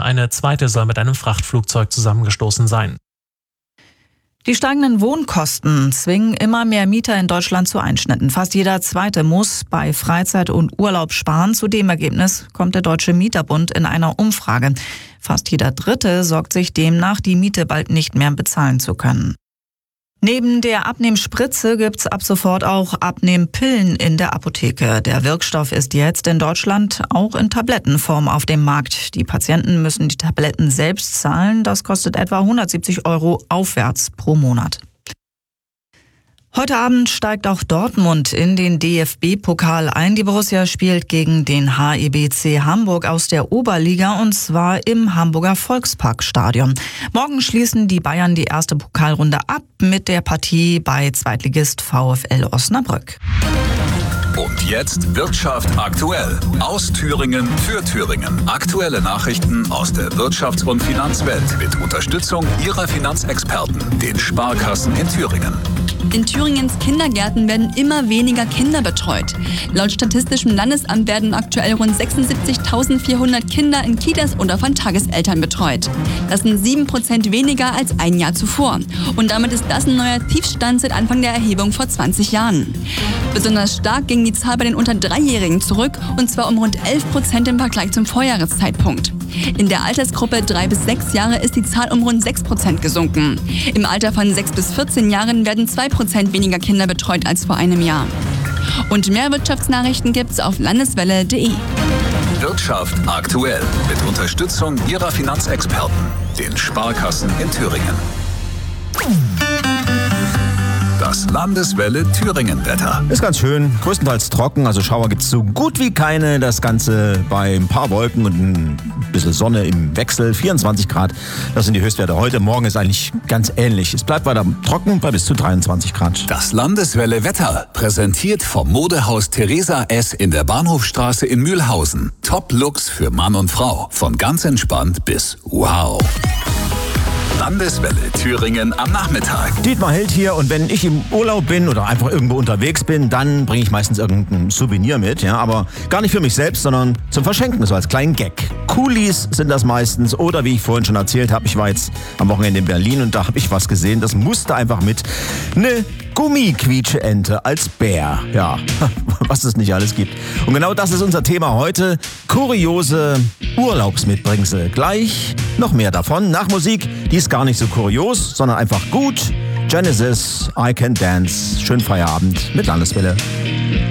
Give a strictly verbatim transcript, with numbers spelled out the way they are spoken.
Eine zweite soll mit einem Frachtflugzeug zusammengestoßen sein. Die steigenden Wohnkosten zwingen immer mehr Mieter in Deutschland zu Einschnitten. Fast jeder Zweite muss bei Freizeit und Urlaub sparen. Zu dem Ergebnis kommt der Deutsche Mieterbund in einer Umfrage. Fast jeder Dritte sorgt sich demnach, die Miete bald nicht mehr bezahlen zu können. Neben der Abnehmspritze gibt's ab sofort auch Abnehmpillen in der Apotheke. Der Wirkstoff ist jetzt in Deutschland auch in Tablettenform auf dem Markt. Die Patienten müssen die Tabletten selbst zahlen. Das kostet etwa hundertsiebzig Euro aufwärts pro Monat. Heute Abend steigt auch Dortmund in den D F B-Pokal ein. Die Borussia spielt gegen den H I B C Hamburg aus der Oberliga und zwar im Hamburger Volksparkstadion. Morgen schließen die Bayern die erste Pokalrunde ab mit der Partie bei Zweitligist VfL Osnabrück. Und jetzt Wirtschaft aktuell. Aus Thüringen für Thüringen. Aktuelle Nachrichten aus der Wirtschafts- und Finanzwelt mit Unterstützung Ihrer Finanzexperten, den Sparkassen in Thüringen. In Thüringens Kindergärten werden immer weniger Kinder betreut. Laut Statistischem Landesamt werden aktuell rund sechsundsiebzigtausendvierhundert Kinder in Kitas oder von Tageseltern betreut. Das sind sieben Prozent weniger als ein Jahr zuvor. Und damit ist das ein neuer Tiefstand seit Anfang der Erhebung vor zwanzig Jahren. Besonders stark ging die Zahl bei den unter Dreijährigen zurück, und zwar um rund elf Prozent im Vergleich zum Vorjahreszeitpunkt. In der Altersgruppe drei bis sechs Jahre ist die Zahl um rund sechs Prozent gesunken. Im Alter von sechs bis vierzehn Jahren werden zwei Prozent weniger Kinder betreut als vor einem Jahr. Und mehr Wirtschaftsnachrichten gibt's auf landeswelle punkt de. Wirtschaft aktuell mit Unterstützung Ihrer Finanzexperten, den Sparkassen in Thüringen. Das Landeswelle Thüringen-Wetter. Ist ganz schön, größtenteils trocken, also Schauer gibt's so gut wie keine. Das Ganze bei ein paar Wolken und ein bisschen Sonne im Wechsel, vierundzwanzig Grad. Das sind die Höchstwerte heute. Morgen ist eigentlich ganz ähnlich. Es bleibt weiter trocken bei bis zu dreiundzwanzig Grad. Das Landeswelle Wetter, präsentiert vom Modehaus Theresa S. in der Bahnhofstraße in Mühlhausen. Top-Looks für Mann und Frau, von ganz entspannt bis wow. Landeswelle Thüringen am Nachmittag. Dietmar Held hier, und wenn ich im Urlaub bin oder einfach irgendwo unterwegs bin, dann bringe ich meistens irgendein Souvenir mit, ja, aber gar nicht für mich selbst, sondern zum Verschenken, so als kleinen Gag. Coolies sind das meistens, oder wie ich vorhin schon erzählt habe, ich war jetzt am Wochenende in Berlin und da habe ich was gesehen, das musste einfach mit. Eine Gummiquietscheente als Bär. Ja, was es nicht alles gibt. Und genau das ist unser Thema heute. Kuriose Urlaubsmitbringsel. Gleich noch mehr davon. Nach Musik, die ist gar nicht so kurios, sondern einfach gut. Genesis, I Can Dance. Schönen Feierabend mit Landeswelle.